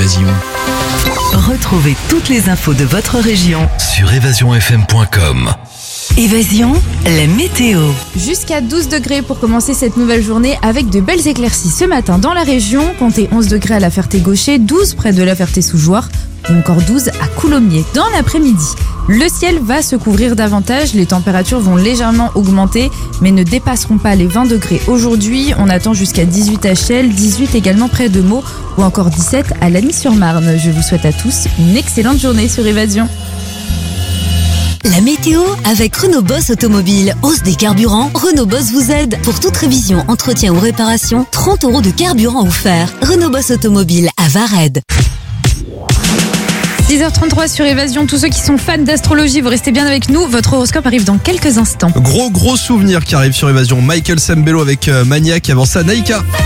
Évasion. Retrouvez toutes les infos de votre région Sur évasionfm.com. Évasion, la météo. Jusqu'à 12 degrés pour commencer cette nouvelle journée avec de belles éclaircies ce matin dans la région. Comptez 11 degrés à La Ferté-Gaucher, 12 près de La Ferté-Sous-Jouarre ou encore 12 à Coulommiers. Dans l'après-midi, le ciel va se couvrir davantage, les températures vont légèrement augmenter mais ne dépasseront pas les 20 degrés aujourd'hui. On attend jusqu'à 18 à Chelles, 18 également près de Meaux ou encore 17 à Lagny-sur-Marne. Je vous souhaite à tous une excellente journée sur Évasion. La météo avec Renault Boss Automobile. Hausse des carburants, Renault Boss vous aide. Pour toute révision, entretien ou réparation, 30 € de carburant offert. Renault Boss Automobile à Vared. 10h33 sur Évasion. Tous ceux qui sont fans d'astrologie, vous restez bien avec nous. Votre horoscope arrive dans quelques instants. Gros souvenir qui arrive sur Évasion. Michael Sembello avec Maniac. Avant ça, Naïka.